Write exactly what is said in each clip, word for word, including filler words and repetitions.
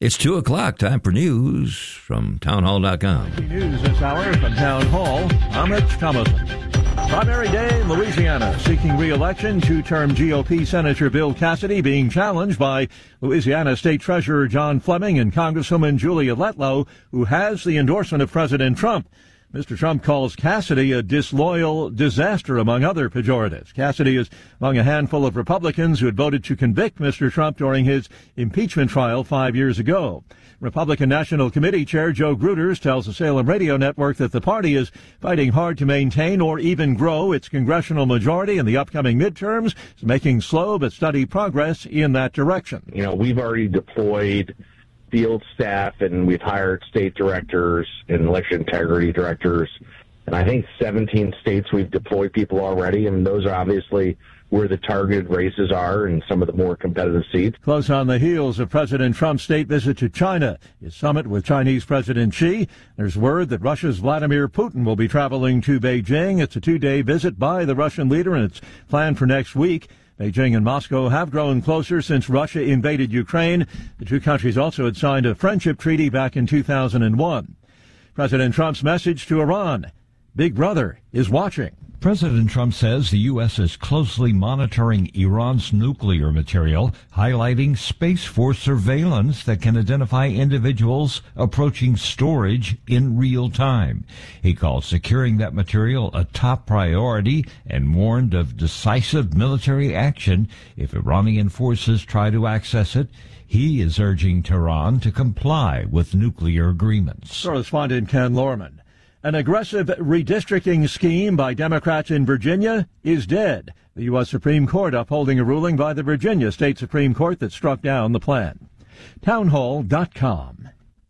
It's two o'clock. Time for news from townhall dot com. News this hour from Town Hall. I'm Rich Thomason. Primary day in Louisiana, seeking re-election. Two-term G O P Senator Bill Cassidy being challenged by Louisiana State Treasurer John Fleming and Congresswoman Julia Letlow, who has the endorsement of President Trump. Mister Trump calls Cassidy a disloyal disaster, among other pejoratives. Cassidy is among a handful of Republicans who had voted to convict Mister Trump during his impeachment trial five years ago. Republican National Committee Chair Joe Gruters tells the Salem Radio Network that the party is fighting hard to maintain or even grow its congressional majority in the upcoming midterms. It's making slow but steady progress in that direction. You know, we've already deployed field staff, and we've hired state directors and election integrity directors. And I think seventeen states we've deployed people already, and those are obviously where the targeted races are and some of the more competitive seats. Close on the heels of President Trump's state visit to China, his summit with Chinese President Xi, there's word that Russia's Vladimir Putin will be traveling to Beijing. It's a two-day visit by the Russian leader, and it's planned for next week. Beijing and Moscow have grown closer since Russia invaded Ukraine. The two countries also had signed a friendship treaty back in two thousand one. President Trump's message to Iran: Big Brother is watching. President Trump says the U S is closely monitoring Iran's nuclear material, highlighting Space Force surveillance that can identify individuals approaching storage in real time. He called securing that material a top priority and warned of decisive military action if Iranian forces try to access it. He is urging Tehran to comply with nuclear agreements. Correspondent Ken Lorman. An aggressive redistricting scheme by Democrats in Virginia is dead. The U S Supreme Court upholding a ruling by the Virginia State Supreme Court that struck down the plan. townhall dot com.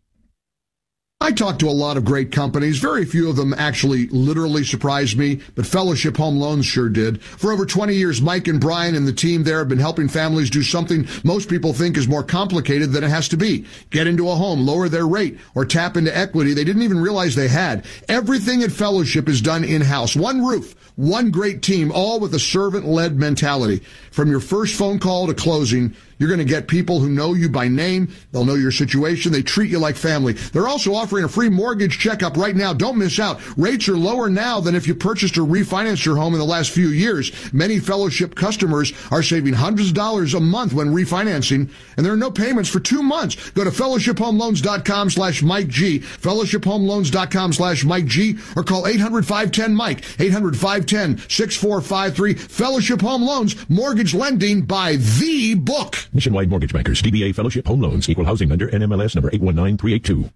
I talked to a lot of great companies. Very few of them actually literally surprised me, but Fellowship Home Loans sure did. For over twenty years, Mike and Brian and the team there have been helping families do something most people think is more complicated than it has to be. Get into a home, lower their rate, or tap into equity they didn't even realize they had. Everything at Fellowship is done in-house. One roof, one great team, all with a servant-led mentality. From your first phone call to closing, you're going to get people who know you by name. They'll know your situation. They treat you like family. They're also offering a free mortgage checkup right now. Don't miss out. Rates are lower now than if you purchased or refinanced your home in the last few years. Many Fellowship customers are saving hundreds of dollars a month when refinancing, and there are no payments for two months. Go to fellowship home loans dot com slash Mike G, fellowship home loans dot com slash Mike G, or call eight hundred, five one zero, Mike, eight hundred, five one zero, six four five three. Fellowship Home Loans, mortgage lending by the book. Nationwide Mortgage Bankers, D B A Fellowship Home Loans, Equal Housing Lender, N M L S number eight one nine three eight two.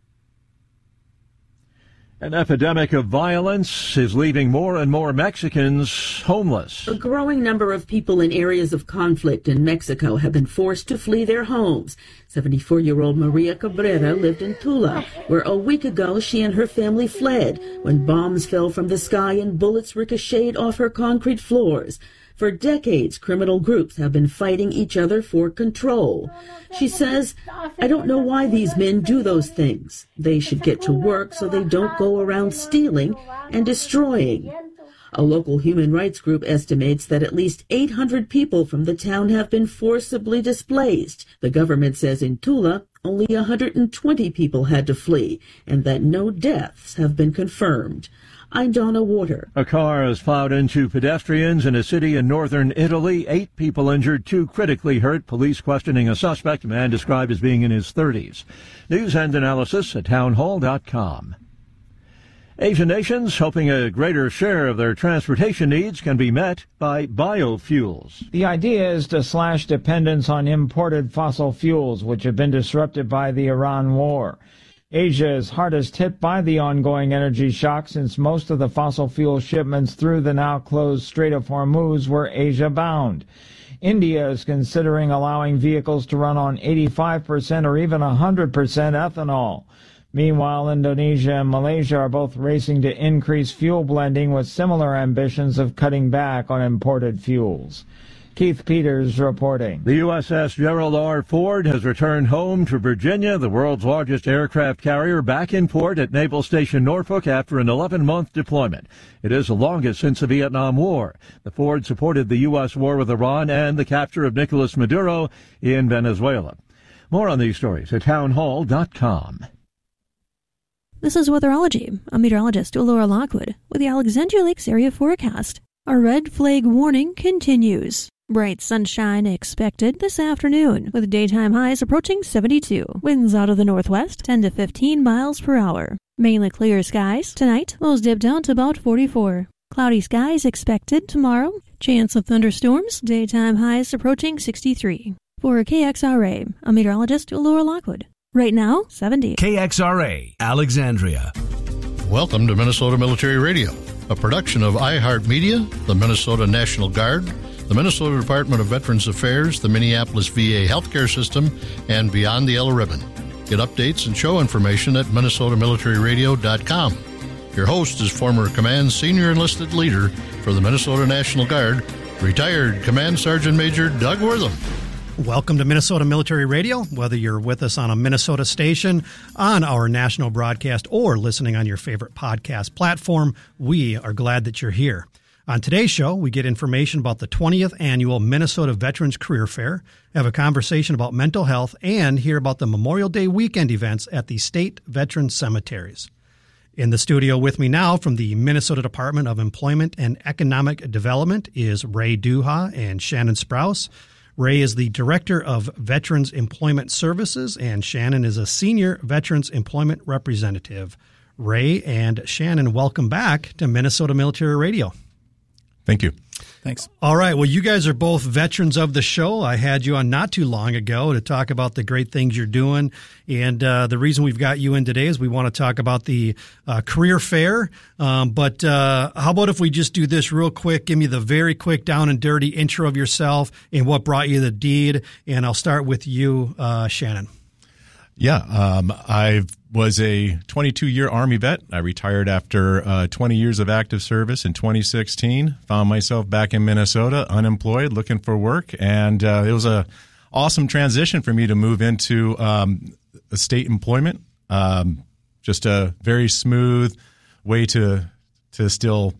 An epidemic of violence is leaving more and more Mexicans homeless. A growing number of people in areas of conflict in Mexico have been forced to flee their homes. seventy-four-year-old Maria Cabrera lived in Tula, where a week ago she and her family fled when bombs fell from the sky and bullets ricocheted off her concrete floors. For decades, criminal groups have been fighting each other for control. She says, I don't know why these men do those things. They should get to work so they don't go around stealing and destroying. A local human rights group estimates that at least eight hundred people from the town have been forcibly displaced. The government says in Tula, only one hundred twenty people had to flee, and that no deaths have been confirmed. I'm Donna Water. A car has plowed into pedestrians in a city in northern Italy. Eight people injured, two critically hurt. Police questioning a suspect, a man described as being in his thirties. News and analysis at townhall dot com. Asian nations hoping a greater share of their transportation needs can be met by biofuels. The idea is to slash dependence on imported fossil fuels, which have been disrupted by the Iran war. Asia is hardest hit by the ongoing energy shock since most of the fossil fuel shipments through the now-closed Strait of Hormuz were Asia-bound. India is considering allowing vehicles to run on eighty-five percent or even one hundred percent ethanol. Meanwhile, Indonesia and Malaysia are both racing to increase fuel blending with similar ambitions of cutting back on imported fuels. Keith Peters reporting. The U S S Gerald R. Ford has returned home to Virginia, the world's largest aircraft carrier, back in port at Naval Station Norfolk after an eleven-month deployment. It is the longest since the Vietnam War. The Ford supported the U S war with Iran and the capture of Nicolas Maduro in Venezuela. More on these stories at townhall dot com. This is Weatherology. I'm meteorologist Laura Lockwood with the Alexandria Lakes area forecast. Our red flag warning continues. Bright sunshine expected this afternoon, with daytime highs approaching seventy-two. Winds out of the northwest, ten to fifteen miles per hour. Mainly clear skies. Tonight, lows dip down to about forty-four. Cloudy skies expected tomorrow. Chance of thunderstorms. Daytime highs approaching sixty-three. For K X R A, I'm meteorologist Laura Lockwood. Right now, seventy. K X R A, Alexandria. Welcome to Minnesota Military Radio, a production of iHeartMedia, the Minnesota National Guard, the Minnesota Department of Veterans Affairs, the Minneapolis V A Healthcare System, and Beyond the Yellow Ribbon. Get updates and show information at minnesota military radio dot com. Your host is former Command Senior Enlisted Leader for the Minnesota National Guard, retired Command Sergeant Major Doug Wortham. Welcome to Minnesota Military Radio. Whether you're with us on a Minnesota station, on our national broadcast, or listening on your favorite podcast platform, we are glad that you're here. On today's show, we get information about the twentieth Annual Minnesota Veterans Career Fair, have a conversation about mental health, and hear about the Memorial Day weekend events at the state veteran cemeteries. In the studio with me now from the Minnesota Department of Employment and Economic Development is Ray Duha and Shannon Sprouse. Ray is the Director of Veterans Employment Services, and Shannon is a Senior Veterans Employment Representative. Ray and Shannon, welcome back to Minnesota Military Radio. Thank you. Thanks. All right. Well, you guys are both veterans of the show. I had you on not too long ago to talk about the great things you're doing. And uh, the reason we've got you in today is we want to talk about the uh, career fair. Um, but uh, how about if we just do this real quick? Give me the very quick down and dirty intro of yourself and what brought you the deed. And I'll start with you, uh, Shannon. Yeah, um, I was a twenty-two-year Army vet. I retired after uh, twenty years of active service in twenty sixteen. Found myself back in Minnesota, unemployed, looking for work, and uh, it was a awesome transition for me to move into um, state employment. Um, just a very smooth way to to still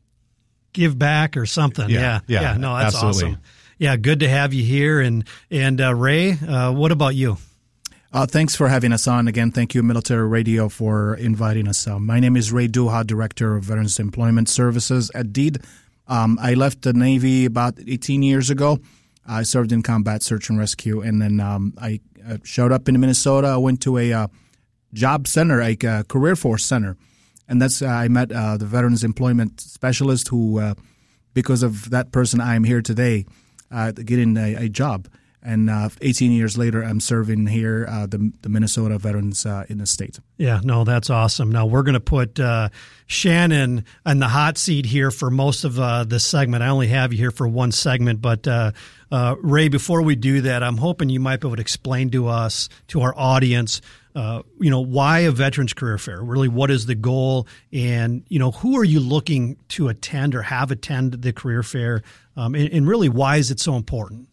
give back or something. Yeah, yeah, yeah, yeah. No, that's absolutely. Awesome. Yeah, good to have you here. And and uh, Ray, uh, what about you? Uh, thanks for having us on. Again, thank you, Military Radio, for inviting us. Uh, my name is Ray Duha, Director of Veterans Employment Services at D E E D. Um, I left the Navy about eighteen years ago. I served in combat search and rescue, and then um, I uh, showed up in Minnesota. I went to a uh, job center, a uh, career force center, and that's uh, I met uh, the Veterans Employment Specialist who, uh, because of that person, I am here today, uh, getting a, a job. And uh, eighteen years later, I'm serving here uh, the, the Minnesota veterans uh, in the state. Yeah, no, that's awesome. Now, we're going to put uh, Shannon on the hot seat here for most of uh, this segment. I only have you here for one segment. But, uh, uh, Ray, before we do that, I'm hoping you might be able to explain to us, to our audience, uh, you know, why a Veterans Career Fair? Really, what is the goal? And, you know, who are you looking to attend or have attend the career fair? Um, and, and really, why is it so important?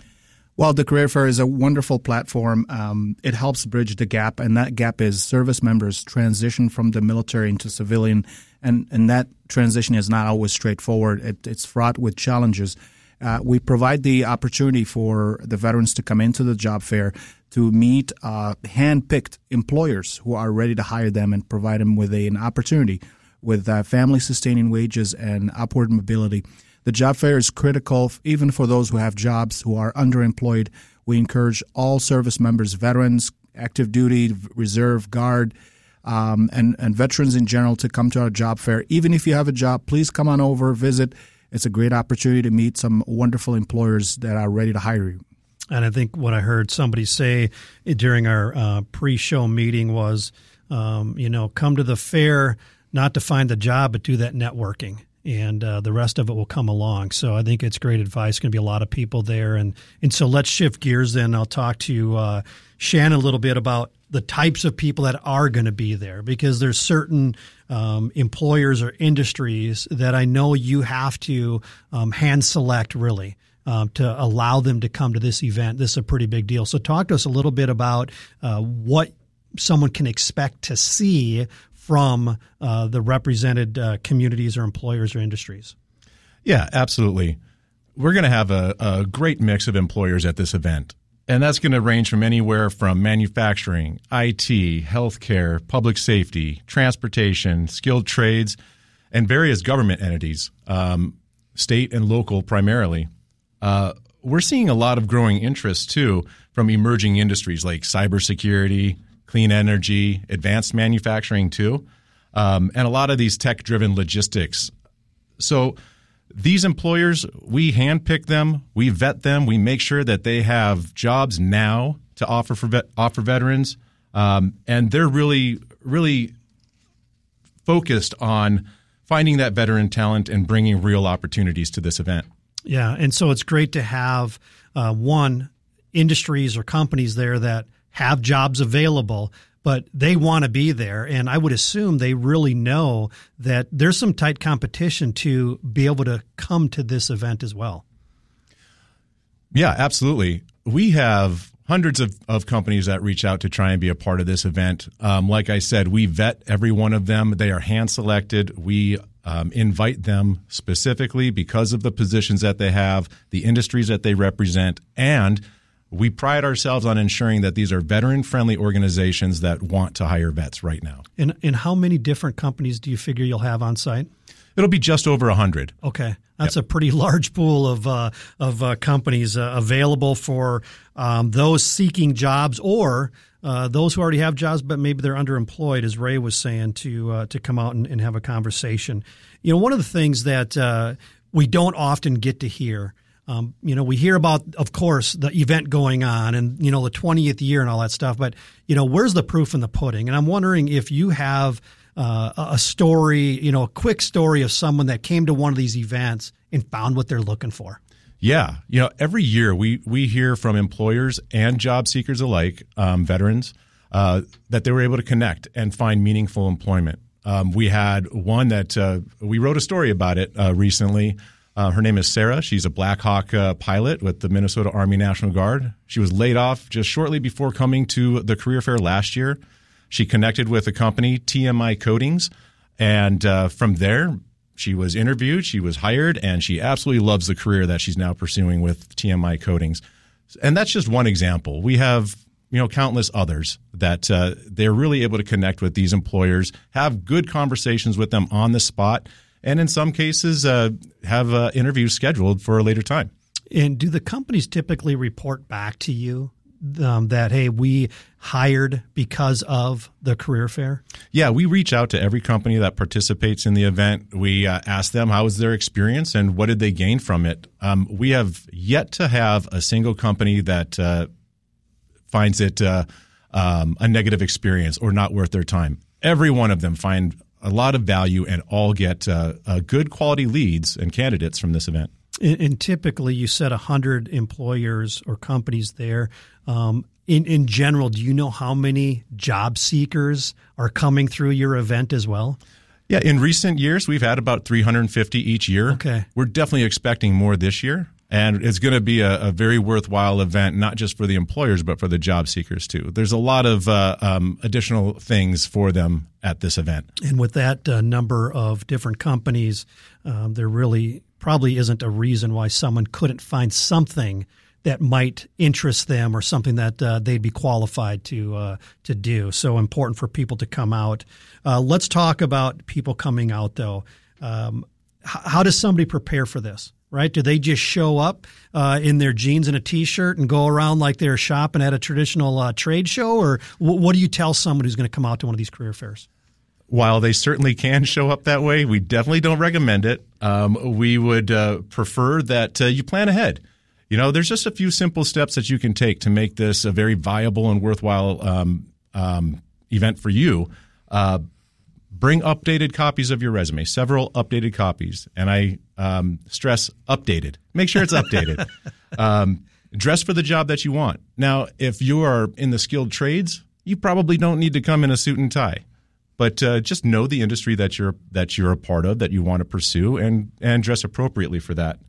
Well, the Career Fair is a wonderful platform. Um, it helps bridge the gap, and that gap is service members transition from the military into civilian, and, and that transition is not always straightforward. It, it's fraught with challenges. Uh, we provide the opportunity for the veterans to come into the job fair to meet uh, hand-picked employers who are ready to hire them and provide them with a, an opportunity with uh, family-sustaining wages and upward mobility. The job fair is critical even for those who have jobs who are underemployed. We encourage all service members, veterans, active duty, reserve, guard, um, and, and veterans in general to come to our job fair. Even if you have a job, please come on over, visit. It's a great opportunity to meet some wonderful employers that are ready to hire you. And I think what I heard somebody say during our uh, pre-show meeting was, um, you know, come to the fair not to find the job, but do that networking. And uh, the rest of it will come along. So I think it's great advice. Going to be a lot of people there. And and so let's shift gears then. I'll talk to uh, Shannon a little bit about the types of people that are going to be there, because there's certain um, employers or industries that I know you have to um, hand select really um, to allow them to come to this event. This is a pretty big deal. So talk to us a little bit about uh, what someone can expect to see from uh, the represented uh, communities or employers or industries. Yeah, absolutely. We're going to have a, a great mix of employers at this event. And that's going to range from anywhere from manufacturing, I T, healthcare, public safety, transportation, skilled trades, and various government entities, um, state and local primarily. Uh, we're seeing a lot of growing interest, too, from emerging industries like cybersecurity, clean energy, advanced manufacturing, too, um, and a lot of these tech-driven logistics. So these employers, we handpick them, we vet them, we make sure that they have jobs now to offer for vet, offer veterans, um, and they're really, really focused on finding that veteran talent and bringing real opportunities to this event. Yeah, and so it's great to have, uh, one, industries or companies there that have jobs available, but they want to be there. And I would assume they really know that there's some tight competition to be able to come to this event as well. Yeah, absolutely. We have hundreds of, of companies that reach out to try and be a part of this event. Um, like I said, we vet every one of them. They are hand-selected. We um, invite them specifically because of the positions that they have, the industries that they represent, and we pride ourselves on ensuring that these are veteran-friendly organizations that want to hire vets right now. And, and how many different companies do you figure you'll have on site? It'll be just over one hundred. Okay. That's Yep. a pretty large pool of uh, of uh, companies uh, available for um, those seeking jobs or uh, those who already have jobs, but maybe they're underemployed, as Ray was saying, to uh, to come out and, and have a conversation. You know, one of the things that uh, we don't often get to hear, um, you know, we hear about, of course, the event going on and, you know, the twentieth year and all that stuff, but, you know, where's the proof in the pudding? And I'm wondering if you have Uh, a story, you know, a quick story of someone that came to one of these events and found what they're looking for. Yeah. You know, every year we, we hear from employers and job seekers alike, um, veterans, uh, that they were able to connect and find meaningful employment. Um, we had one that uh, we wrote a story about it uh, recently. Uh, her name is Sarah. She's a Black Hawk uh, pilot with the Minnesota Army National Guard. She was laid off just shortly before coming to the career fair last year. She connected with a company, T M I Coatings, and uh, from there, she was interviewed, she was hired, and she absolutely loves the career that she's now pursuing with T M I Coatings. And that's just one example. We have, you know, countless others that uh, they're really able to connect with these employers, have good conversations with them on the spot, and in some cases uh, have uh, interviews scheduled for a later time. And do the companies typically report back to you Um, that, hey, we hired because of the career fair? Yeah, we reach out to every company that participates in the event. We uh, ask them how was their experience and what did they gain from it. Um, we have yet to have a single company that uh, finds it uh, um, a negative experience or not worth their time. Every one of them find a lot of value and all get uh, uh, good quality leads and candidates from this event. And, and typically, you said one hundred employers or companies there. Um, in, in general, do you know how many job seekers are coming through your event as well? Yeah, in recent years, we've had about three hundred fifty each year. Okay. We're definitely expecting more this year. And it's going to be a, a very worthwhile event, not just for the employers, but for the job seekers, too. There's a lot of uh, um, additional things for them at this event. And with that uh, number of different companies, um, there really probably isn't a reason why someone couldn't find something that might interest them or something that uh, they'd be qualified to uh, to do. So important for people to come out. Uh, let's talk about people coming out, though. Um, h- how does somebody prepare for this? Right? Do they just show up uh, in their jeans and a T-shirt and go around like they're shopping at a traditional uh, trade show? Or w- what do you tell someone who's going to come out to one of these career fairs? While they certainly can show up that way, we definitely don't recommend it. Um, we would uh, prefer that uh, you plan ahead. You know, there's just a few simple steps that you can take to make this a very viable and worthwhile um, um, event for you. Uh, bring updated copies of your resume, several updated copies. And I um, stress updated. Make sure it's updated. um, dress for the job that you want. Now, if you are in the skilled trades, you probably don't need to come in a suit and tie. But uh, just know the industry that you're that you're a part of, that you want to pursue, and and dress appropriately for that.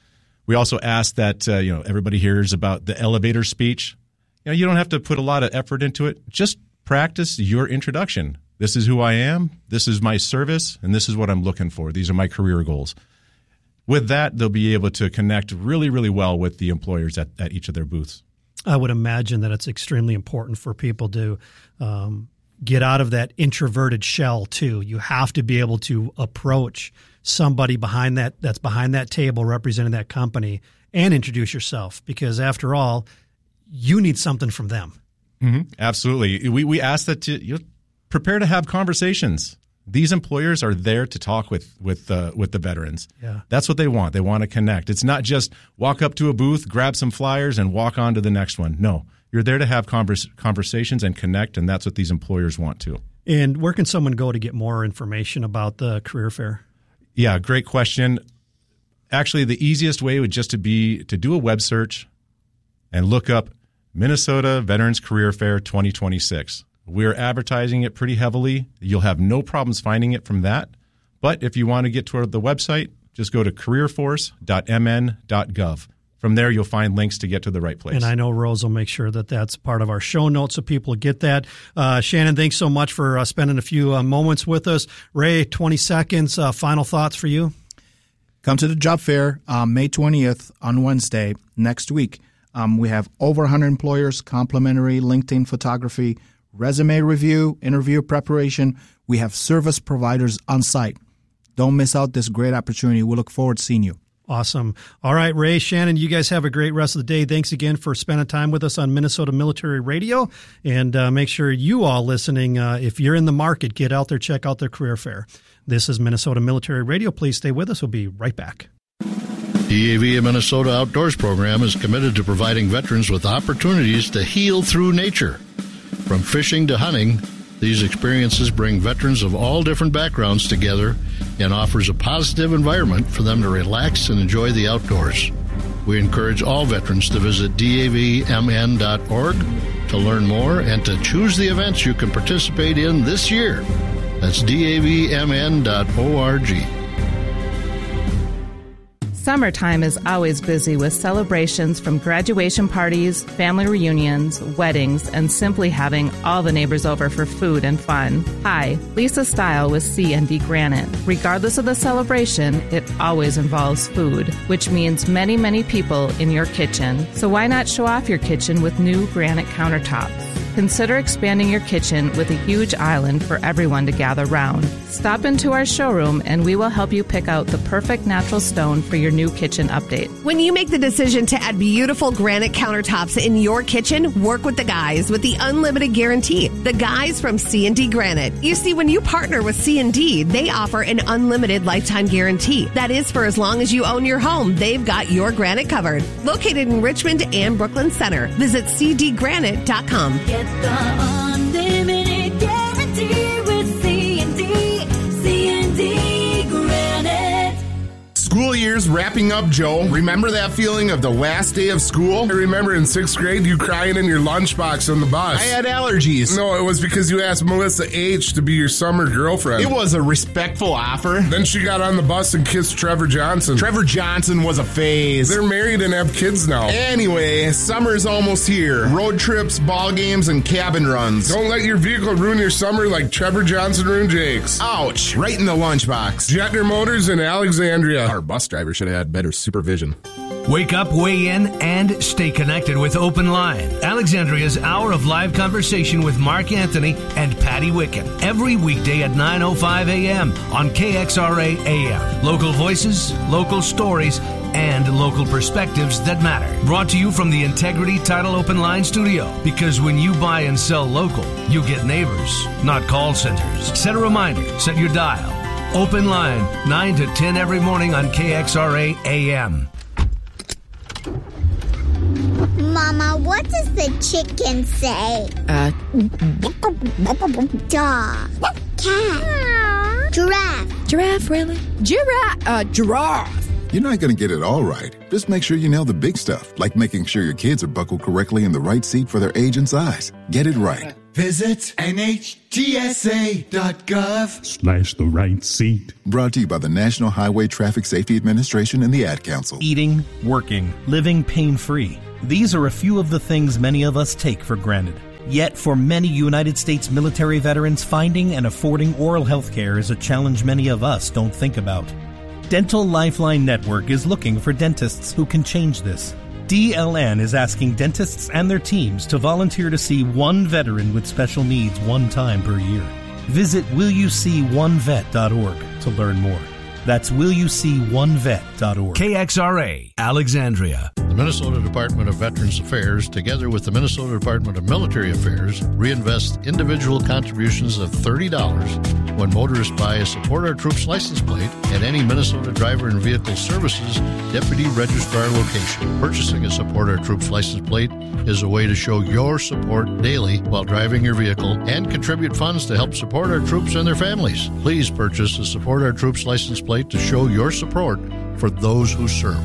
We also ask that uh, you know everybody hears about the elevator speech. You know, you don't have to put a lot of effort into it. Just practice your introduction. This is who I am. This is my service, and this is what I'm looking for. These are my career goals. With that, they'll be able to connect really, really well with the employers at, at each of their booths. I would imagine that it's extremely important for people to um, get out of that introverted shell too. You have to be able to approach somebody behind that that's behind that table representing that company and introduce yourself, because after all, you need something from them. Mm-hmm. Absolutely. We we ask that you, you prepare to have conversations. These employers are there to talk with with uh, with the veterans. Yeah. That's what they want. They want to connect. It's not just walk up to a booth, grab some flyers, and walk on to the next one. No, you're there to have convers- conversations and connect, and that's what these employers want too. And where can someone go to get more information about the career fair? Yeah, great question. Actually, the easiest way would just to be to do a web search and look up Minnesota Veterans Career Fair twenty twenty-six. We're advertising it pretty heavily. You'll have no problems finding it from that. But if you want to get to the website, just go to career force dot m n dot gov. From there, you'll find links to get to the right place. And I know Rose will make sure that that's part of our show notes so people get that. Uh, Shannon, thanks so much for uh, spending a few uh, moments with us. Ray, twenty seconds, uh, final thoughts for you? Come to the job fair um, May twentieth on Wednesday next week. Um, we have over one hundred employers, complimentary LinkedIn photography, resume review, interview preparation. We have service providers on site. Don't miss out this great opportunity. We look forward to seeing you. Awesome. All right, Ray, Shannon, you guys have a great rest of the day. Thanks again for spending time with us on Minnesota Military Radio. And uh, make sure you all listening, uh, if you're in the market, get out there, check out their career fair. This is Minnesota Military Radio. Please stay with us. We'll be right back. D A V Minnesota Outdoors Program is committed to providing veterans with opportunities to heal through nature. From fishing to hunting, these experiences bring veterans of all different backgrounds together and offers a positive environment for them to relax and enjoy the outdoors. We encourage all veterans to visit D A V M N dot org to learn more and to choose the events you can participate in this year. That's D A V M N dot org. Summertime is always busy with celebrations from graduation parties, family reunions, weddings, and simply having all the neighbors over for food and fun. Hi, Lisa Style with C and D Granite. Regardless of the celebration, it always involves food, which means many, many people in your kitchen. So why not show off your kitchen with new granite countertops? Consider expanding your kitchen with a huge island for everyone to gather round. Stop into our showroom and we will help you pick out the perfect natural stone for your new kitchen update. When you make the decision to add beautiful granite countertops in your kitchen, work with the guys with the unlimited guarantee. The guys from C and D Granite. You see, when you partner with C and D, they offer an unlimited lifetime guarantee. That is for as long as you own your home. They've got your granite covered. Located in Richmond and Brooklyn Center. Visit c d granite dot com. Get the unlimited guarantee with C and D, C and D Granite. School year's wrapping up, Joe. Remember that feeling of the last day of school? I remember in sixth grade you crying in your lunchbox on the bus. I had allergies. No, it was because you asked Melissa H. to be your summer girlfriend. It was a respectful offer. Then she got on the bus and kissed Trevor Johnson. Trevor Johnson was a phase. They're married and have kids now. Anyway, summer's almost here. Road trips, ball games, and cabin runs. Don't let your vehicle ruin your summer like Trevor Johnson ruined Jake's. Ouch, right in the lunchbox. Jetner Motors in Alexandria. Our bus driver should have had better supervision. Wake up, weigh in, and stay connected with Open Line, Alexandria's hour of live conversation with Mark Anthony and Patty Wicken. Every weekday at nine oh five a.m. on K X R A A M. Local voices, local stories, and local perspectives that matter. Brought to you from the Integrity Title Open Line studio. Because when you buy and sell local, you get neighbors, not call centers. Set a reminder, set your dial. Open Line, nine to ten every morning on K X R A A M. Mama, what does the chicken say? Uh, Dog. Cat. Giraffe. Giraffe, really? Giraffe. Uh, giraffe. You're not going to get it all right. Just make sure you nail the big stuff, like making sure your kids are buckled correctly in the right seat for their age and size. Get it right. Visit N H T S A dot gov Slash the right seat. Brought to you by the National Highway Traffic Safety Administration and the Ad Council. Eating, working, living pain-free. These are a few of the things many of us take for granted. Yet, for many United States military veterans, finding and affording oral health care is a challenge many of us don't think about. Dental Lifeline Network is looking for dentists who can change this. D L N is asking dentists and their teams to volunteer to see one veteran with special needs one time per year. Visit will you see one vet dot org to learn more. That's will you see one vet dot org. K X R A, Alexandria. The Minnesota Department of Veterans Affairs, together with the Minnesota Department of Military Affairs, reinvest individual contributions of thirty dollars when motorists buy a Support Our Troops license plate at any Minnesota Driver and Vehicle Services Deputy Registrar location. Purchasing a Support Our Troops license plate is a way to show your support daily while driving your vehicle and contribute funds to help support our troops and their families. Please purchase a Support Our Troops license plate to show your support for those who serve.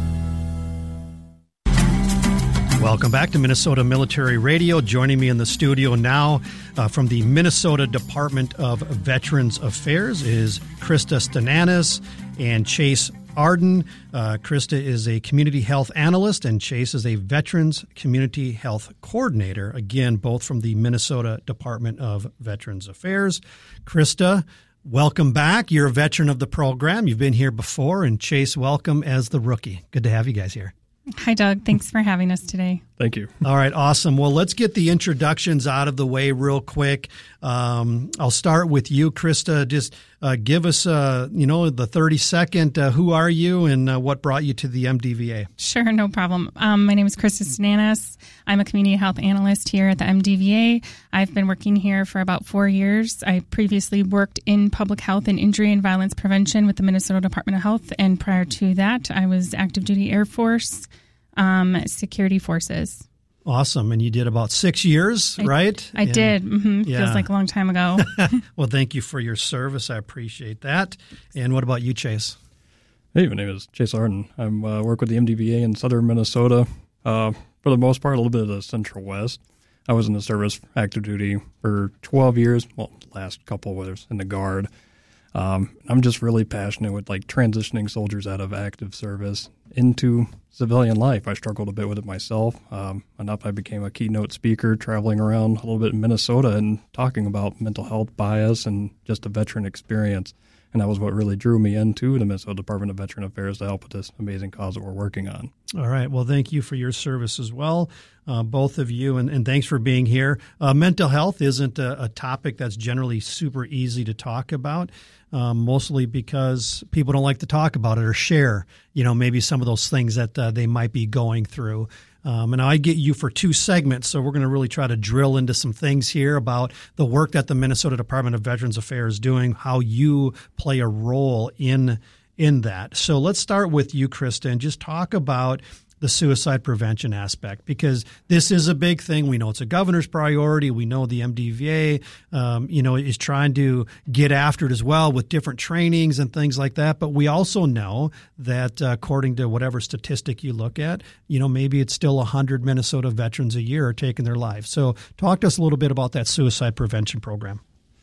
Welcome back to Minnesota Military Radio. Joining me in the studio now uh, from the Minnesota Department of Veterans Affairs is Krista Stananis and Chase Arden. Uh, Krista is a community health analyst and Chase is a Veterans Community Health Coordinator, again, both from the Minnesota Department of Veterans Affairs. Krista, welcome back. You're a veteran of the program. You've been here before, and Chase, welcome as the rookie. Good to have you guys here. Hi, Doug. Thanks for having us today. Thank you. All right, awesome. Well, let's get the introductions out of the way real quick. Um, I'll start with you, Krista. Just uh, give us, uh, you know, the thirty second. Uh, who are you, and uh, what brought you to the M D V A? Sure, no problem. Um, my name is Krista Stananis. I'm a community health analyst here at the M D V A. I've been working here for about four years. I previously worked in public health and injury and violence prevention with the Minnesota Department of Health, and prior to that, I was active duty Air Force. Um, security forces. Awesome. And you did about six years, I, right? I and, did. Mm-hmm. Yeah. Feels like a long time ago. Well, thank you for your service. I appreciate that. And what about you, Chase? Hey, my name is Chase Arden. I uh, work with the M D V A in southern Minnesota. Uh, for the most part, a little bit of the Central West. I was in the service active duty for twelve years. Well, last couple of years in the Guard. Um, I'm just really passionate with like transitioning soldiers out of active service into civilian life. I struggled a bit with it myself. Um, enough I became a keynote speaker traveling around a little bit in Minnesota and talking about mental health bias and just a veteran experience. And that was what really drew me into the Minnesota Department of Veteran Affairs to help with this amazing cause that we're working on. All right. Well, thank you for your service as well, uh, both of you, and, and thanks for being here. Uh, mental health isn't a, a topic that's generally super easy to talk about, um, mostly because people don't like to talk about it or share, you know, maybe some of those things that uh, they might be going through. Um, and I get you for two segments, so we're going to really try to drill into some things here about the work that the Minnesota Department of Veterans Affairs is doing, how you play a role in in that. So let's start with you, Krista, and just talk about the suicide prevention aspect, because this is a big thing. We know it's a governor's priority. We know the M D V A, um, you know, is trying to get after it as well with different trainings and things like that. But we also know that uh, according to whatever statistic you look at, you know, maybe it's still one hundred Minnesota veterans a year are taking their lives. So talk to us a little bit about that suicide prevention program.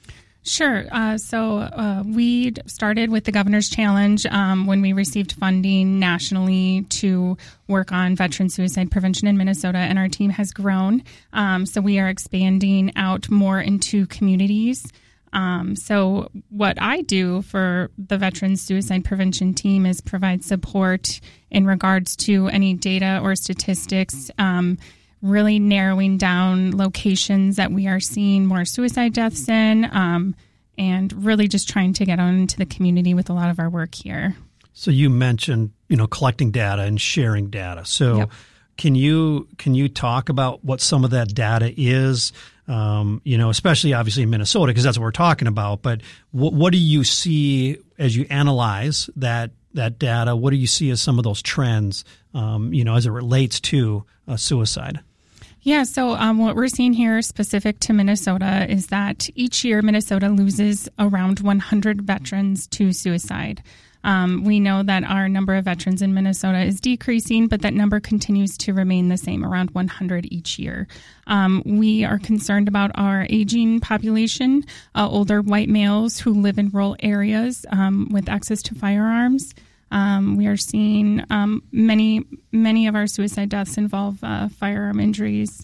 Sure. Uh, so uh, we started with the Governor's Challenge um, when we received funding nationally to work on veteran suicide prevention in Minnesota, and our team has grown. Um, so we are expanding out more into communities. Um, so what I do for the Veterans Suicide Prevention team is provide support in regards to any data or statistics, um, really narrowing down locations that we are seeing more suicide deaths in, um, and really just trying to get on into the community with a lot of our work here. So you mentioned, you know, collecting data and sharing data. So yep. can you can you talk about what some of that data is, um, you know, especially obviously in Minnesota, because that's what we're talking about. But what, what do you see as you analyze that that data? What do you see as some of those trends, um, you know, as it relates to uh, suicide? Yeah, so um, what we're seeing here specific to Minnesota is that each year Minnesota loses around one hundred veterans to suicide. Um, we know that our number of veterans in Minnesota is decreasing, but that number continues to remain the same, around one hundred each year. Um, we are concerned about our aging population, uh, older white males who live in rural areas um, with access to firearms. Um, we are seeing um, many, many of our suicide deaths involve uh, firearm injuries,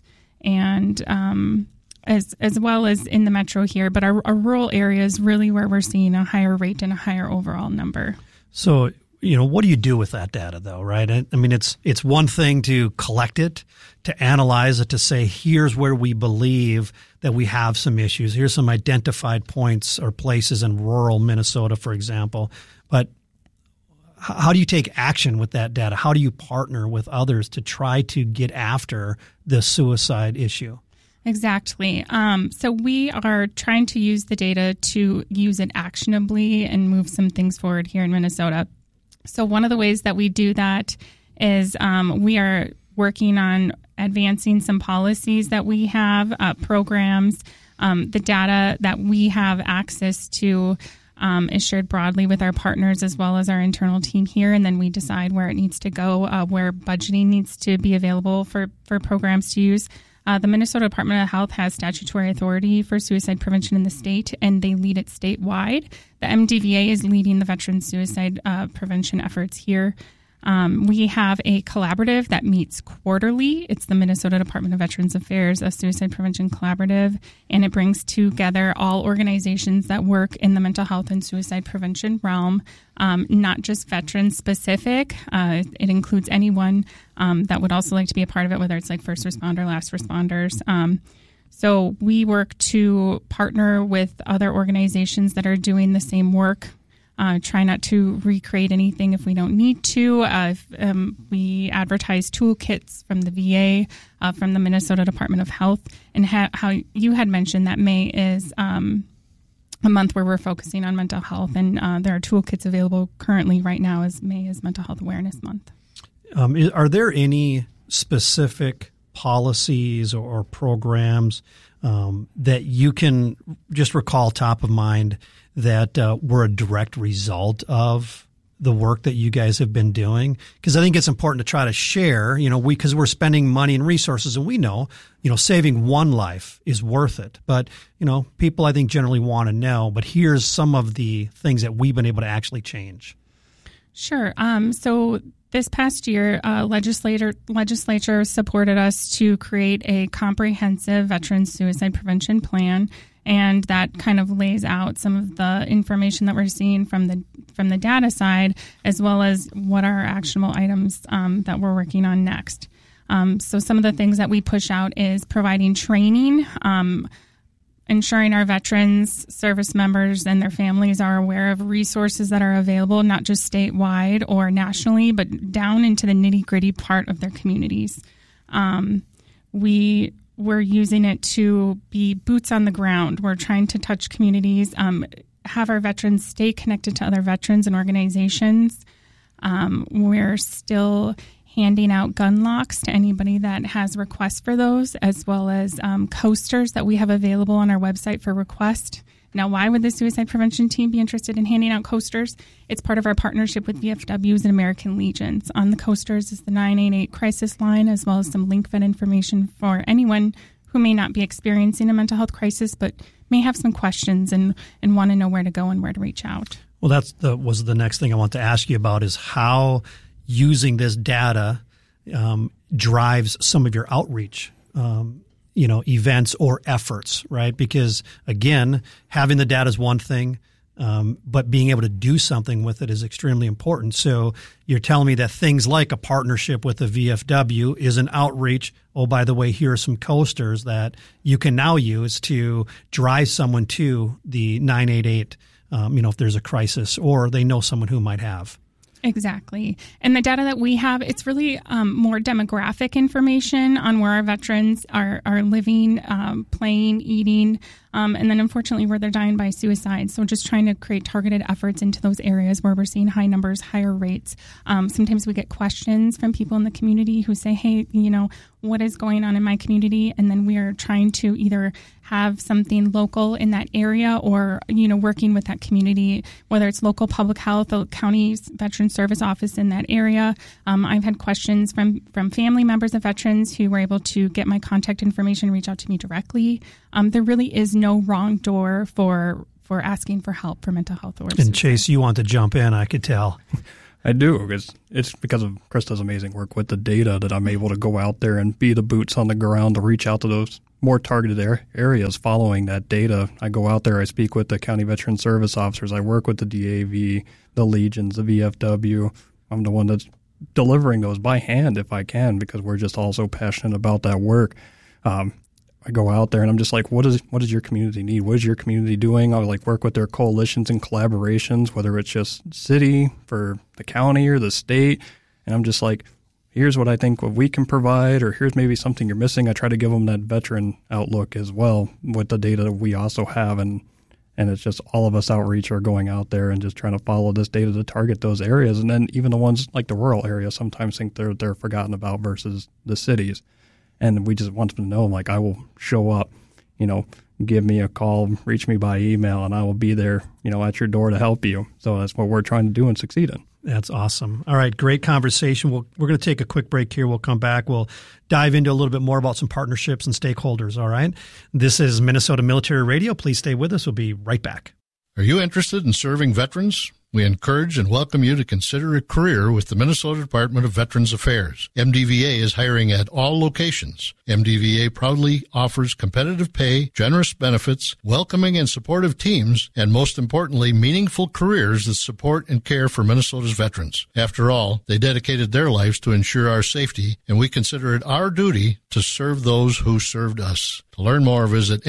and um, as as well as in the metro here. But our, our rural areas really where we're seeing a higher rate and a higher overall number. So you know, what do you do with that data, though, right? I, I mean, it's it's one thing to collect it, to analyze it, to say, here's where we believe that we have some issues. Here's some identified points or places in rural Minnesota, for example. But how do you take action with that data? How do you partner with others to try to get after the suicide issue? Exactly. Um, so we are trying to use the data to use it actionably and move some things forward here in Minnesota. So one of the ways that we do that is um, we are working on advancing some policies that we have, uh, programs, um, the data that we have access to um, is shared broadly with our partners as well as our internal team here, and then we decide where it needs to go, uh, where budgeting needs to be available for, for programs to use. Uh, the Minnesota Department of Health has statutory authority for suicide prevention in the state, and they lead it statewide. The M D V A is leading the veteran suicide uh, prevention efforts here. Um, we have a collaborative that meets quarterly. It's the Minnesota Department of Veterans Affairs, a suicide prevention collaborative, and it brings together all organizations that work in the mental health and suicide prevention realm, um, not just veteran specific. Uh, it includes anyone um, that would also like to be a part of it, whether it's like first responder, last responders. Um, so we work to partner with other organizations that are doing the same work. Uh, try not to recreate anything if we don't need to. Uh, if, um, we advertise toolkits from the V A, uh, from the Minnesota Department of Health, and ha- how you had mentioned that May is um, a month where we're focusing on mental health, and uh, there are toolkits available currently right now as May is Mental Health Awareness Month. Um, is, are there any specific policies or, or programs um, that you can just recall top of mind that uh, were a direct result of the work that you guys have been doing? Because I think it's important to try to share, you know, we, because we're spending money and resources, and we know, you know, saving one life is worth it. But, you know, people I think generally want to know, but here's some of the things that we've been able to actually change. Sure. Um, so this past year, uh, legislator legislature supported us to create a comprehensive veteran suicide prevention plan. And that kind of lays out some of the information that we're seeing from the from the data side, as well as what are actionable items um, that we're working on next. Um, so some of the things that we push out is providing training, um, ensuring our veterans, service members, and their families are aware of resources that are available, not just statewide or nationally, but down into the nitty-gritty part of their communities. Um, we... We're using it to be boots on the ground. We're trying to touch communities, um, have our veterans stay connected to other veterans and organizations. Um, we're still handing out gun locks to anybody that has requests for those, as well as um, coasters that we have available on our website for request. Now, why would the suicide prevention team be interested in handing out coasters? It's part of our partnership with V F Ws and American Legions. On the coasters is the nine eight eight crisis line, as well as some link-fed information for anyone who may not be experiencing a mental health crisis, but may have some questions and, and want to know where to go and where to reach out. Well, that's the was the next thing I want to ask you about, is how using this data um, drives some of your outreach um you know, events or efforts, right? Because again, having the data is one thing, um, but being able to do something with it is extremely important. So you're telling me that things like a partnership with the V F W is an outreach. Oh, by the way, here are some coasters that you can now use to drive someone to the nine eight eight, um, you know, if there's a crisis or they know someone who might have. Exactly. And the data that we have, it's really um, more demographic information on where our veterans are, are living, um, playing, eating, um, and then unfortunately where they're dying by suicide. So just trying to create targeted efforts into those areas where we're seeing high numbers, higher rates. Um, sometimes we get questions from people in the community who say, hey, you know, what is going on in my community? And then we are trying to either have something local in that area or, you know, working with that community, whether it's local public health, the county's veteran service office in that area. Um, I've had questions from, from family members of veterans who were able to get my contact information, reach out to me directly. Um, there really is no wrong door for for asking for help for mental health or And Chase, you want to jump in, I could tell. I do. It's, it's because of Krista's amazing work with the data that I'm able to go out there and be the boots on the ground to reach out to those more targeted er- areas following that data. I go out there, I speak with the county veteran service officers, I work with the D A V, the Legions, the V F W. I'm the one that's delivering those by hand if I can, because we're just all so passionate about that work. Um, I go out there and I'm just like, what is what does your community need? What is your community doing? I like work with their coalitions and collaborations, whether it's just city for the county or the state. And I'm just like, here's what I think what we can provide, or here's maybe something you're missing. I try to give them that veteran outlook as well with the data that we also have. And, and it's just all of us outreach are going out there and just trying to follow this data to target those areas. And then even the ones like the rural areas sometimes think they're, they're forgotten about versus the cities. And we just want them to know, like, I will show up, you know, give me a call, reach me by email, and I will be there, you know, at your door to help you. So that's what we're trying to do and succeed in. That's awesome. All right, great conversation. We'll, we're going to take a quick break here. We'll come back. We'll dive into a little bit more about some partnerships and stakeholders, all right? This is Minnesota Military Radio. Please stay with us. We'll be right back. Are you interested in serving veterans? We encourage and welcome you to consider a career with the Minnesota Department of Veterans Affairs. M D V A is hiring at all locations. M D V A proudly offers competitive pay, generous benefits, welcoming and supportive teams, and most importantly, meaningful careers that support and care for Minnesota's veterans. After all, they dedicated their lives to ensure our safety, and we consider it our duty to serve those who served us. To learn more, visit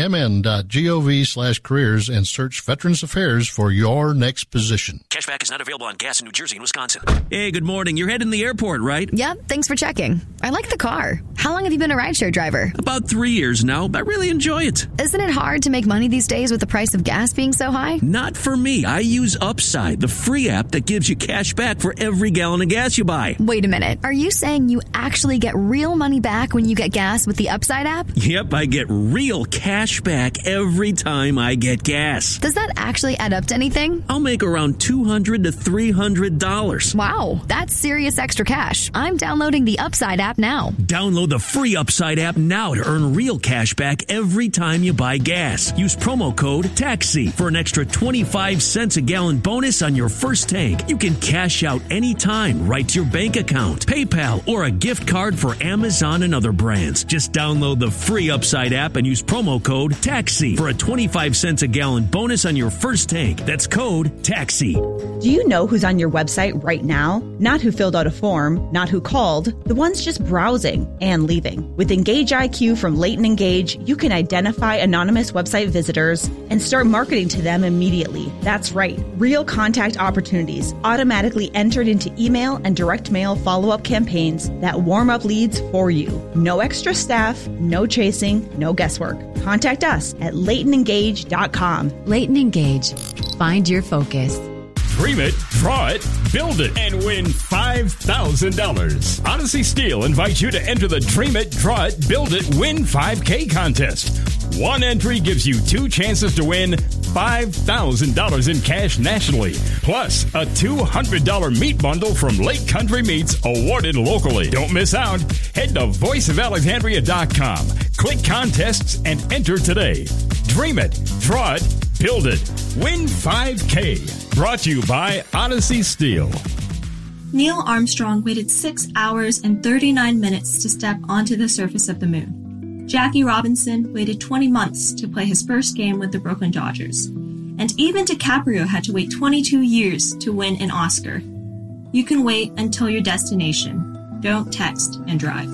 mn.gov slash careers and search Veterans Affairs for your next position. Cashback is not available on gas in New Jersey and Wisconsin. Hey, good morning. You're heading to the airport, right? Yep, thanks for checking. I like the car. How long have you been a rideshare driver? About three years now. I really enjoy it. Isn't it hard to make money these days with the price of gas being so high? Not for me. I use Upside, the free app that gives you cash back for every gallon of gas you buy. Wait a minute. Are you saying you actually get real money back when you get gas with the Upside app? Yep, I get real cash back every time I get gas. Does that actually add up to anything? I'll make around two hundred to three hundred dollars. Wow, that's serious extra cash. I'm downloading the Upside app now. Download the free Upside app now to earn real cash back every time you buy gas. Use promo code TAXI for an extra twenty-five cents a gallon bonus on your first tank. You can cash out anytime right to your bank account, PayPal, or a gift card for Amazon and other brands. Just download the free Upside app and use promo code TAXI for a twenty-five cents a gallon bonus on your first tank. That's code TAXI. Do you know who's on your website right now? Not who filled out a form, not who called, the ones just browsing and leaving. With Engage I Q from Leighton Engage, you can identify anonymous website visitors and start marketing to them immediately. That's right, real contact opportunities automatically entered into email and direct mail follow-up campaigns that warm up leads for you. No extra staff, no chasing, no guesswork. Contact us at leighton engage dot com. Leighton Engage. Find your focus. Dream it, draw it, build it, and win five thousand dollars. Odyssey Steel invites you to enter the Dream It, Draw It, Build It, Win five K contest. One entry gives you two chances to win five thousand dollars in cash nationally, plus a two hundred dollars meat bundle from Lake Country Meats awarded locally. Don't miss out. Head to voice of alexandria dot com. Click contests and enter today. Dream it, draw it, build it, win five K. Brought to you by Odyssey Steel. Neil Armstrong waited six hours and thirty-nine minutes to step onto the surface of the moon. Jackie Robinson waited twenty months to play his first game with the Brooklyn Dodgers. And even DiCaprio had to wait twenty-two years to win an Oscar. You can wait until your destination. Don't text and drive.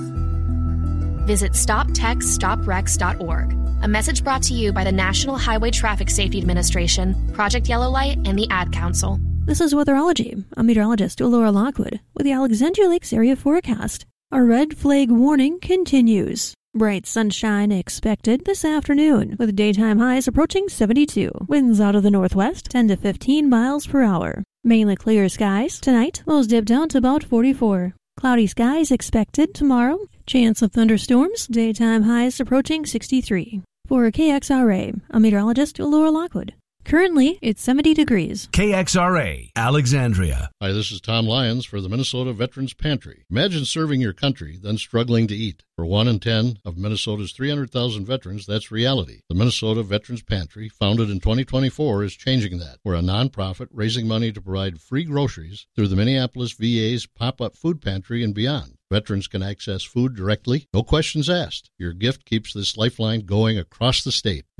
Visit stop text stop wrecks dot org. A message brought to you by the National Highway Traffic Safety Administration, Project Yellow Light, and the Ad Council. This is Weatherology. I'm meteorologist Laura Lockwood with the Alexandria Lakes area forecast. Our red flag warning continues. Bright sunshine expected this afternoon, with daytime highs approaching seventy-two. Winds out of the northwest, ten to fifteen miles per hour. Mainly clear skies. Tonight, lows dip down to about forty-four. Cloudy skies expected tomorrow. Chance of thunderstorms. Daytime highs approaching sixty-three. For K X R A, I'm meteorologist Laura Lockwood. Currently, it's seventy degrees. K X R A, Alexandria. Hi, this is Tom Lyons for the Minnesota Veterans Pantry. Imagine serving your country, then struggling to eat. For one in ten of Minnesota's three hundred thousand veterans, that's reality. The Minnesota Veterans Pantry, founded in twenty twenty-four, is changing that. We're a nonprofit raising money to provide free groceries through the Minneapolis V A's pop-up food pantry and beyond. Veterans can access food directly, no questions asked. Your gift keeps this lifeline going across the state.